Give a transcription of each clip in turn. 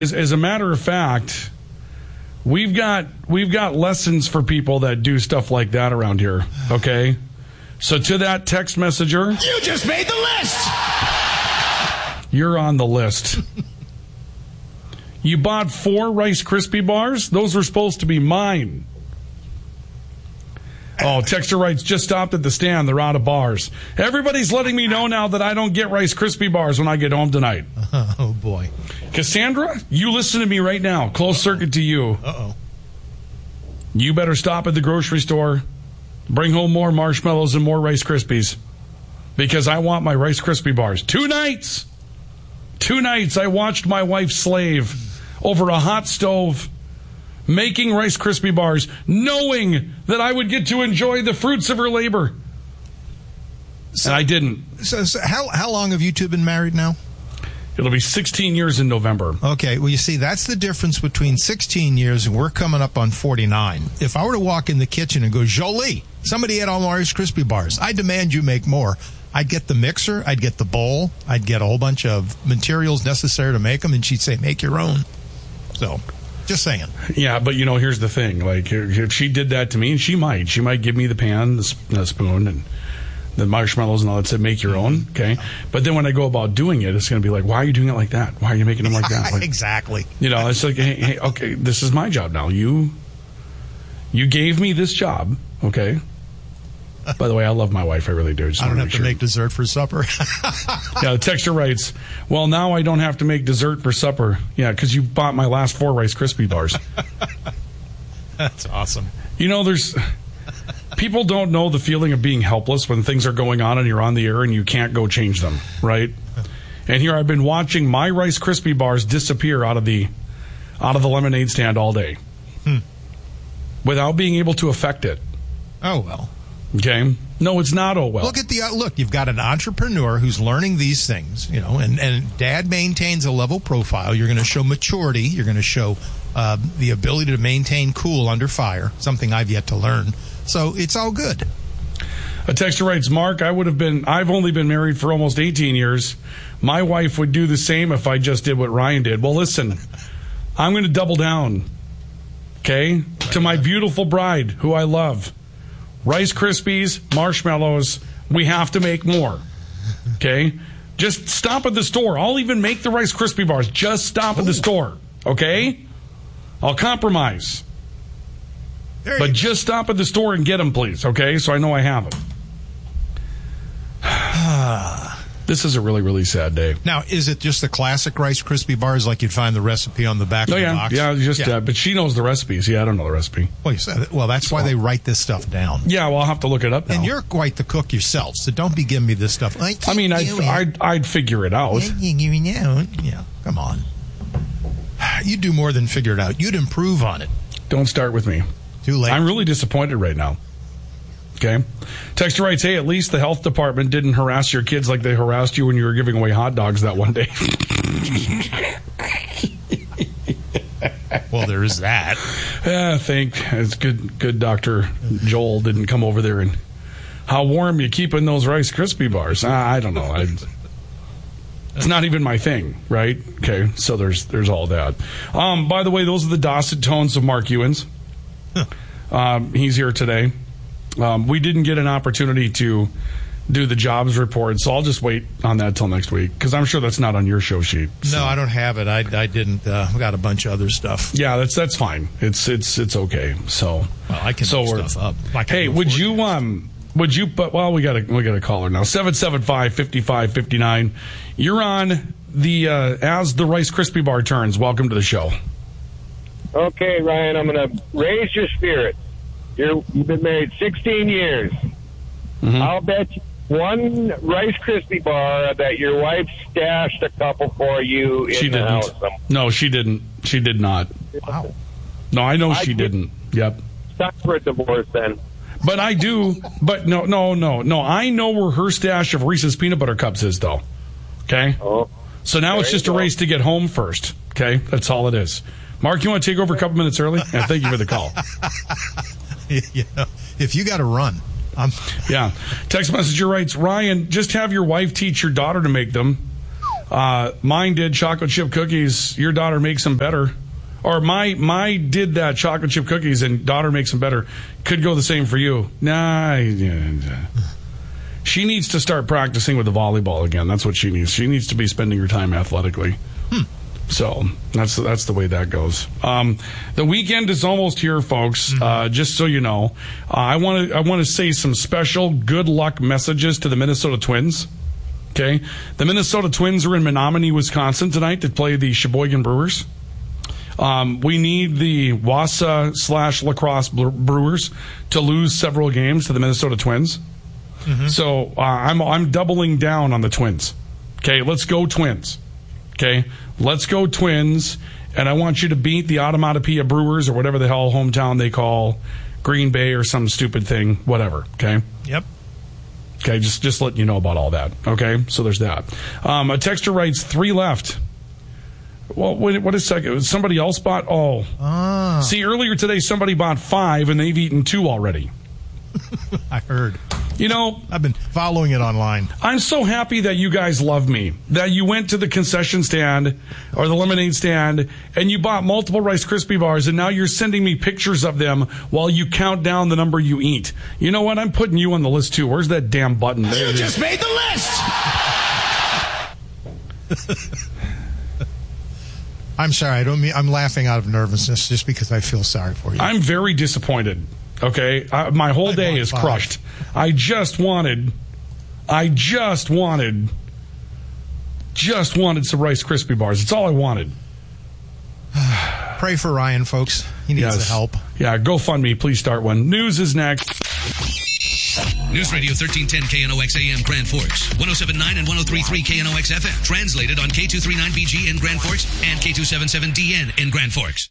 As a matter of fact, we've got lessons for people that do stuff like that around here. Okay, so to that text messenger, you just made the list. You're on the list. You bought 4 Rice Krispie bars. Those were supposed to be mine. Oh, texter writes, just stopped at the stand. They're out of bars. Everybody's letting me know now that I don't get Rice Krispie bars when I get home tonight. Oh, boy. Cassandra, you listen to me right now. Closed circuit to you. Uh-oh. You better stop at the grocery store. Bring home more marshmallows and more Rice Krispies. Because I want my Rice Krispie bars. 2 nights I watched my wife slave over a hot stove making Rice Krispie bars, knowing that I would get to enjoy the fruits of her labor. And I didn't. So how long have you two been married now? It'll be 16 years in November. Okay, well, you see, that's the difference between 16 years and we're coming up on 49. If I were to walk in the kitchen and go, Jolie, somebody had all my Rice Krispie bars, I demand you make more. I'd get the mixer, I'd get the bowl, I'd get a whole bunch of materials necessary to make them, and she'd say, make your own. So, just saying. Yeah, but, here's the thing. Like, if she did that to me, and she might give me the pan, the spoon, and the marshmallows and all that, said make your own, okay? But then when I go about doing it, it's going to be like, why are you doing it like that? Why are you making them like that? Like, exactly. It's like, hey, okay, this is my job now. You gave me this job, okay? By the way, I love my wife. I really do. I don't have to make dessert for supper. Yeah, the texter writes, well, now I don't have to make dessert for supper. Yeah, because you bought my last 4 Rice Krispie bars. That's awesome. There's... People don't know the feeling of being helpless when things are going on and you're on the air and you can't go change them, right? And here I've been watching my Rice Krispie bars disappear out of the lemonade stand all day without being able to affect it. Oh, well. Okay? No, it's not oh well. Look, you've got an entrepreneur who's learning these things, and Dad maintains a level profile. You're going to show maturity. You're going to show the ability to maintain cool under fire, something I've yet to learn. So it's all good. A texter writes, Mark, I've only been married for almost 18 years. My wife would do the same if I just did what Ryan did. Well, listen, I'm going to double down, okay, to my beautiful bride, who I love. Rice Krispies, marshmallows, we have to make more, okay? Just stop at the store. I'll even make the Rice Krispie bars. Just stop at the store, okay? I'll compromise. But just stop at the store and get them, please, okay? So I know I have them. This is a really, really sad day. Now, is it just the classic Rice Krispie bars like you'd find the recipe on the back of the box? Yeah, but she knows the recipes. Yeah, I don't know the recipe. Well, that's why they write this stuff down. Yeah, well, I'll have to look it up now. And you're quite the cook yourself, so don't be giving me this stuff. I'd figure it out. Yeah, come on. You'd do more than figure it out. You'd improve on it. Don't start with me. Too late. I'm really disappointed right now. Okay. Texter writes, hey, at least the health department didn't harass your kids like they harassed you when you were giving away hot dogs that one day. Well, there is that. Yeah, I think it's good Dr. Joel didn't come over there and how warm you keeping those Rice Krispie bars. I don't know. It's not even my thing, right? Okay, so there's all that. By the way, those are the dulcet tones of Mark Ewens. He's here today. We didn't get an opportunity to do the jobs report, so I'll just wait on that till next week because I'm sure that's not on your show sheet. So. No, I don't have it. I didn't. We got a bunch of other stuff. Yeah, that's fine. It's okay. So I can make stuff up. Hey, would you? But we got a caller now. 775-5559. You're on the as the Rice Krispie bar turns. Welcome to the show. Okay, Ryan, I'm going to raise your spirit. You've been married 16 years. Mm-hmm. I'll bet you one Rice Krispie bar that your wife stashed a couple for you in the house. No, she didn't. She did not. Wow. No, I know she didn't. Yep. Time for a divorce then. But I do. But no. I know where her stash of Reese's Peanut Butter Cups is, though. Okay? Oh. So now it's just a race to get home first. Okay? That's all it is. Mark, you want to take over a couple minutes early? Yeah, thank you for the call. If you got to run. Yeah. Text messenger writes, Ryan, just have your wife teach your daughter to make them. Mine did chocolate chip cookies. Your daughter makes them better. Or my did that chocolate chip cookies and daughter makes them better. Could go the same for you. Nah. She needs to start practicing with the volleyball again. That's what she needs. She needs to be spending her time athletically. So that's the way that goes. The weekend is almost here, folks. Just so you know, I want to say some special good luck messages to the Minnesota Twins. Okay, the Minnesota Twins are in Menominee, Wisconsin tonight to play the Sheboygan Brewers. We need the Wassa/Lacrosse Brewers to lose several games to the Minnesota Twins. So I'm doubling down on the Twins. Okay, let's go Twins. Okay, let's go Twins. And I want you to beat the Onomatopoeia Brewers or whatever the hell hometown they call Green Bay or some stupid thing, whatever. Okay. Yep. Okay, just letting you know about all that. Okay, so there's that. A texter writes 3 left. Well, what is second? Somebody else bought? Oh. See, earlier today, somebody bought 5, and they've eaten 2 already. I heard. You know, I've been following it online. I'm so happy that you guys love me, that you went to the concession stand or the lemonade stand, and you bought multiple Rice Krispie bars, and now you're sending me pictures of them while you count down the number you eat. You know what? I'm putting you on the list, too. Where's that damn button? There You just made the list! I'm sorry. I'm laughing out of nervousness just because I feel sorry for you. I'm very disappointed. Okay, my whole day is crushed. I just wanted some Rice Krispie bars. It's all I wanted. Pray for Ryan, folks. He needs the help. Yeah, GoFundMe. Please start one. News is next. News Radio 1310 KNOX AM Grand Forks, 107.9 and 103.3 KNOX FM. Translated on K239BG in Grand Forks and K277DN in Grand Forks.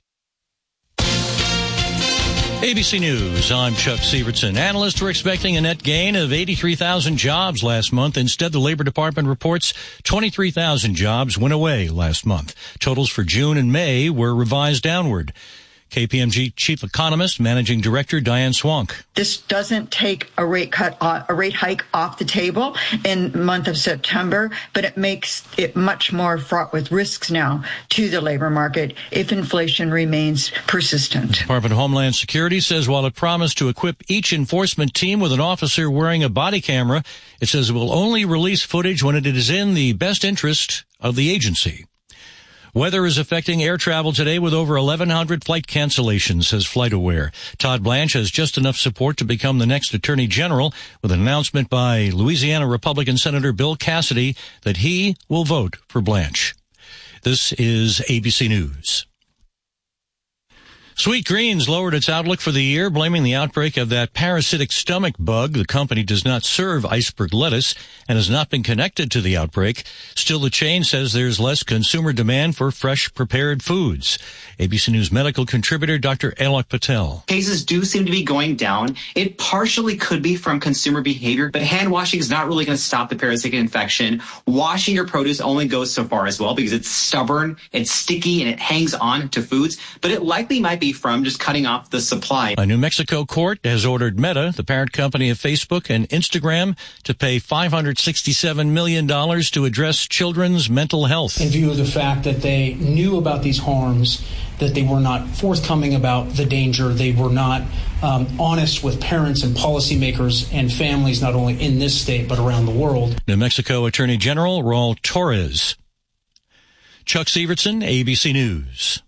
ABC News, I'm Chuck Sievertson. Analysts were expecting a net gain of 83,000 jobs last month. Instead, the Labor Department reports 23,000 jobs went away last month. Totals for June and May were revised downward. KPMG Chief Economist, Managing Director Diane Swank. This doesn't take a rate hike off the table in the month of September, but it makes it much more fraught with risks now to the labor market if inflation remains persistent. The Department of Homeland Security says while it promised to equip each enforcement team with an officer wearing a body camera, it says it will only release footage when it is in the best interest of the agency. Weather is affecting air travel today with over 1,100 flight cancellations, says FlightAware. Todd Blanche has just enough support to become the next Attorney General with an announcement by Louisiana Republican Senator Bill Cassidy that he will vote for Blanche. This is ABC News. Sweet Greens lowered its outlook for the year, blaming the outbreak of that parasitic stomach bug. The company does not serve iceberg lettuce and has not been connected to the outbreak. Still, the chain says there's less consumer demand for fresh prepared foods. ABC News medical contributor Dr. Alok Patel. Cases do seem to be going down. It partially could be from consumer behavior, but hand washing is not really going to stop the parasitic infection. Washing your produce only goes so far as well because it's stubborn, it's sticky, and it hangs on to foods, but it likely might be from just cutting off the supply. A New Mexico court has ordered Meta, the parent company of Facebook and Instagram, to pay $567 million to address children's mental health. In view of the fact that they knew about these harms, that they were not forthcoming about the danger, they were not honest with parents and policymakers and families, not only in this state but around the world. New Mexico Attorney General Raul Torres. Chuck Sievertson, ABC News.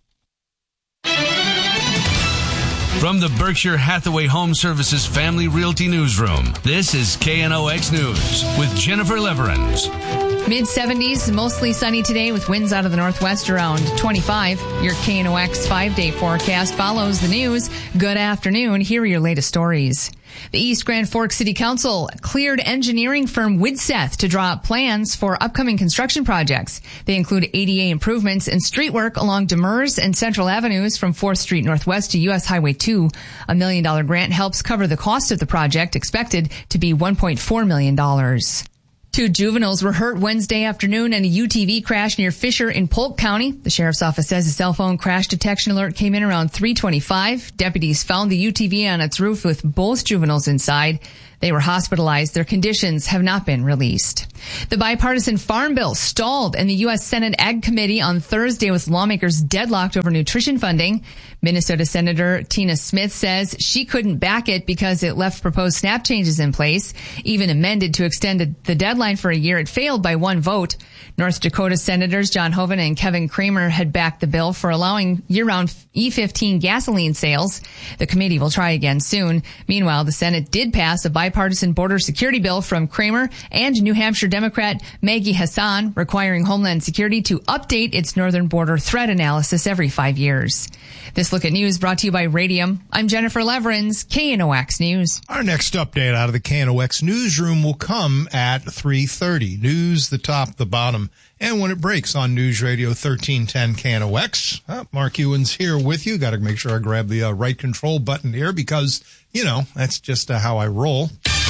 From the Berkshire Hathaway Home Services Family Realty Newsroom, this is KNOX News with Jennifer Leverins. Mid-70s, mostly sunny today with winds out of the northwest around 25. Your KNOX 5-day forecast follows the news. Good afternoon. Here are your latest stories. The East Grand Forks City Council cleared engineering firm Widseth to draw up plans for upcoming construction projects. They include ADA improvements and street work along Demers and Central Avenues from 4th Street Northwest to U.S. Highway 2. $1 million grant helps cover the cost of the project, expected to be $1.4 million. 2 juveniles were hurt Wednesday afternoon in a UTV crash near Fisher in Polk County. The sheriff's office says a cell phone crash detection alert came in around 3:25. Deputies found the UTV on its roof with both juveniles inside. They were hospitalized. Their conditions have not been released. The bipartisan farm bill stalled in the U.S. Senate Ag Committee on Thursday with lawmakers deadlocked over nutrition funding. Minnesota Senator Tina Smith says she couldn't back it because it left proposed SNAP changes in place. Even amended to extend the deadline for a year, it failed by 1 vote. North Dakota Senators John Hoeven and Kevin Kramer had backed the bill for allowing year-round E15 gasoline sales. The committee will try again soon. Meanwhile, the Senate did pass a bipartisan border security bill from Kramer and New Hampshire Democrat Maggie Hassan, requiring Homeland Security to update its northern border threat analysis every 5 years. This Look at News brought to you by Radium. I'm Jennifer Leverins, KNOX News. Our next update out of the KNOX newsroom will come at 3:30. News, the top, the bottom, and when it breaks on News Radio 1310 KNOX. Mark Ewan's here with you. Got to make sure I grab the right control button here because, you know, that's just how I roll.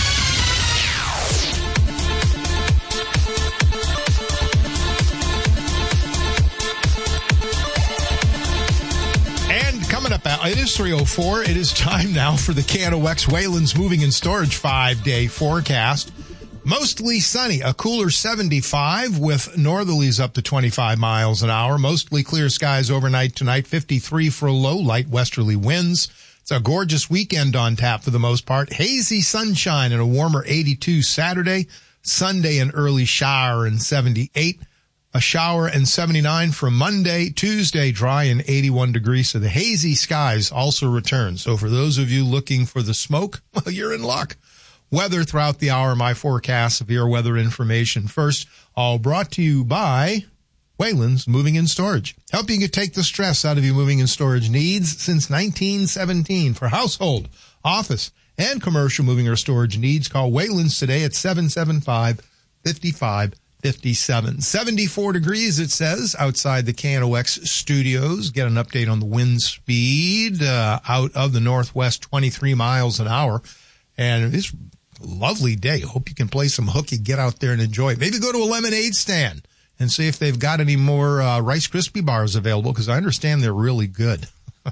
It is 3:04. It is time now for the KNOX Wayland's Moving and Storage 5-day forecast. Mostly sunny, a cooler 75 with northerlies up to 25 miles an hour. Mostly clear skies overnight tonight, 53 for a low, light westerly winds. It's a gorgeous weekend on tap for the most part. Hazy sunshine and a warmer 82 Saturday. Sunday, an early shower and 78. A shower and 79 for Monday. Tuesday, dry and 81 degrees. So the hazy skies also return. So for those of you looking for the smoke, well, you're in luck. Weather throughout the hour, my forecast, severe weather information first. All brought to you by Wayland's Moving and Storage. Helping you take the stress out of your moving and storage needs since 1917. For household, office, and commercial moving or storage needs, call Wayland's today at 775-5557. 74 degrees, it says, outside the KNOX studios. Get an update on the wind speed out of the northwest, 23 miles an hour. And it's a lovely day. Hope you can play some hooky, get out there and enjoy it. Maybe go to a lemonade stand and see if they've got any more Rice Krispie bars available, because I understand they're really good.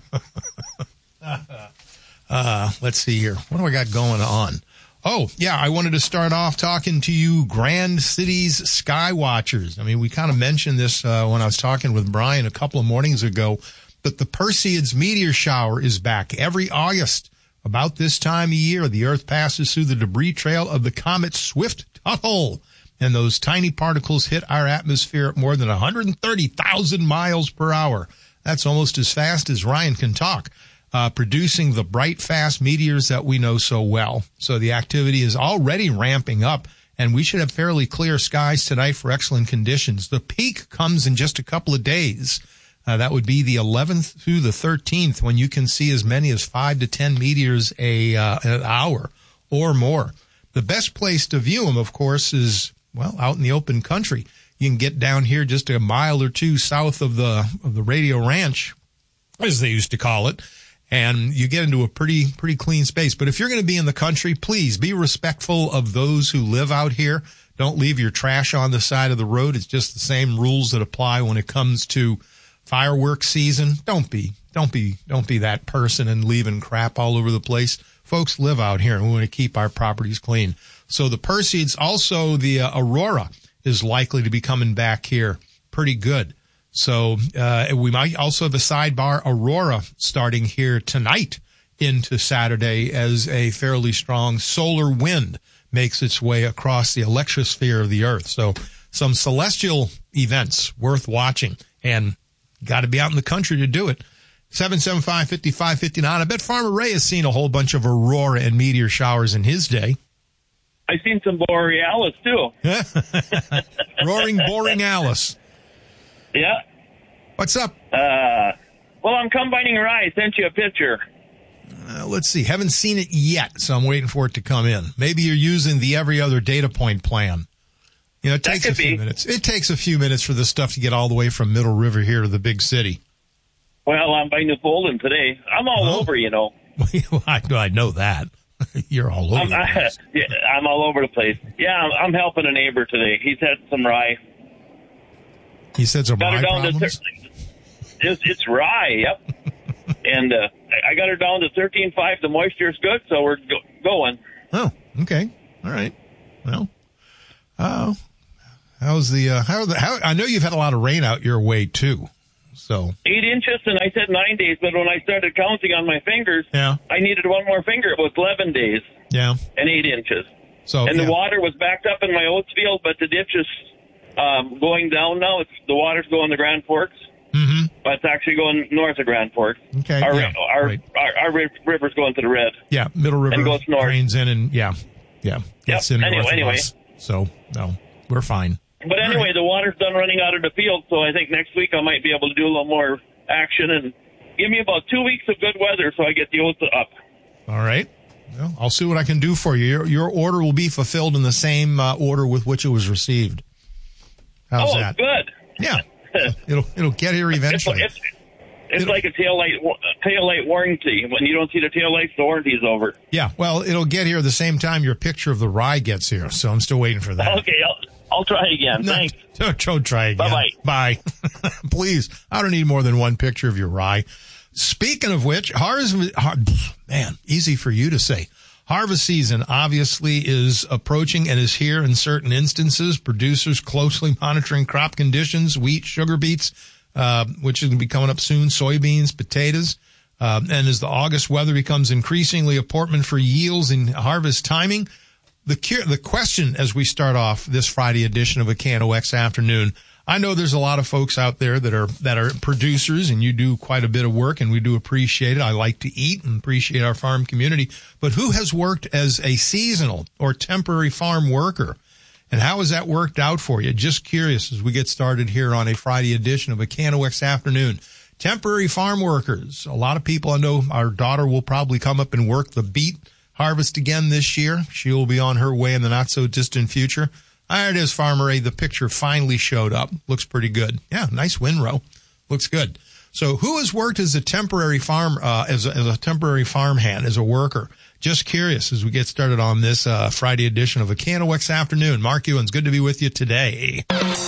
Let's see here. What do I got going on? Oh, yeah, I wanted to start off talking to you Grand Cities Sky Watchers. I mean, we kind of mentioned this when I was talking with Brian a couple of mornings ago, but the Perseids meteor shower is back every August. About this time of year, the Earth passes through the debris trail of the comet Swift-Tuttle, and those tiny particles hit our atmosphere at more than 130,000 miles per hour. That's almost as fast as Ryan can talk. Producing the bright, fast meteors that we know so well. So the activity is already ramping up, and we should have fairly clear skies tonight for excellent conditions. The peak comes in just a couple of days. That would be the 11th through the 13th, when you can see as many as 5 to 10 meteors an hour or more. The best place to view them, of course, is, well, out in the open country. You can get down here just a mile or two south of the Radio Ranch, as they used to call it, and you get into a pretty clean space. But if you're going to be in the country, please be respectful of those who live out here. Don't leave your trash on the side of the road. It's just the same rules that apply when it comes to fireworks season. Don't be that person and leaving crap all over the place. Folks live out here, and we want to keep our properties clean. So the Perseids, also the Aurora, is likely to be coming back here pretty good. So we might also have a sidebar Aurora starting here tonight into Saturday, as a fairly strong solar wind makes its way across the electrosphere of the Earth. So some celestial events worth watching, and got to be out in the country to do it. 775-5559. I bet Farmer Ray has seen a whole bunch of aurora and meteor showers in his day. I've seen some borealis, too. Roaring borealis. Yeah. What's up? Well, I'm combining rye. I sent you a picture. Let's see. Haven't seen it yet, so I'm waiting for it to come in. Maybe you're using the every other data point plan. You know, it takes a few minutes. It takes a few minutes for this stuff to get all the way from Middle River here to the big city. Well, I'm by New Fulton today. I'm all over, you know. I know that. You're all over the place. Yeah, I'm all over the place. Yeah, I'm helping a neighbor today. He's had some rye. He said some rye problems? It's rye, yep. And I got her down to 13.5. The moisture's good, so we're going. Oh, okay. All right. Well, how's I know you've had a lot of rain out your way, too. So 8 inches, and I said 9 days, but when I started counting on my fingers, I needed one more finger. It was 11 days. Yeah. And 8 inches. So the water was backed up in my oats field, but the ditch is going down now. The water's going to Grand Forks. Mm-hmm. But it's actually going north of Grand Forks. Okay. Our river's going to the red. Yeah, Middle River and goes north. drains in and gets in. Anyway. So no, we're fine. But anyway, the water's done running out of the field, so I think next week I might be able to do a little more action and give me about 2 weeks of good weather so I get the oats up. All right. Well, I'll see what I can do for you. Your order will be fulfilled in the same order with which it was received. How's that? Good. Yeah. It'll get here eventually. It's like a tail light warranty. When you don't see the tail lights, the warranty's over. Yeah, well, it'll get here the same time your picture of the rye gets here, so I'm still waiting for that. Okay, I'll try again. Thanks. Don't try again. Bye-bye. Bye. Please, I don't need more than one picture of your rye. Speaking of which, easy for you to say. Harvest season obviously is approaching and is here in certain instances. Producers closely monitoring crop conditions, wheat, sugar beets, which is going to be coming up soon, soybeans, potatoes. And as the August weather becomes increasingly important for yields and harvest timing, the question as we start off this Friday edition of a KNOX Afternoon, I know there's a lot of folks out there that are producers, and you do quite a bit of work, and we do appreciate it. I like to eat and appreciate our farm community. But who has worked as a seasonal or temporary farm worker? And how has that worked out for you? Just curious as we get started here on a Friday edition of a KNOX Afternoon. Temporary farm workers. A lot of people, I know our daughter will probably come up and work the beet harvest again this year. She will be on her way in the not-so-distant future. There it is, Farmer A. The picture finally showed up. Looks pretty good. Yeah, nice windrow. Looks good. So who has worked as a temporary as a temporary farmhand, as a worker? Just curious as we get started on this Friday edition of a KNOX Afternoon. Mark Ewens, good to be with you today.